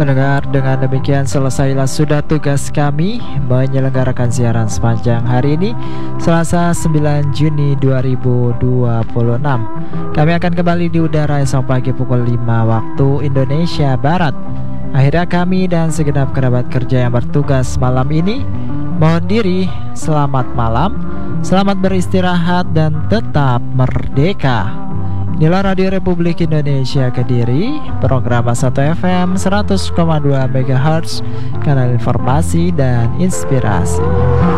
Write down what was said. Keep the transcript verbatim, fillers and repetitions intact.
Mendengar dengan demikian selesailah sudah tugas kami menyelenggarakan siaran sepanjang hari ini Selasa sembilan Juni dua ribu dua puluh enam. Kami akan kembali di udara esok pagi pukul lima waktu Indonesia Barat. Akhirnya kami dan segenap kerabat kerja yang bertugas malam ini mohon diri selamat malam, selamat beristirahat dan tetap merdeka. Inilah Radio Republik Indonesia Kediri, program satu F M seratus koma dua MHz, kanal informasi dan inspirasi.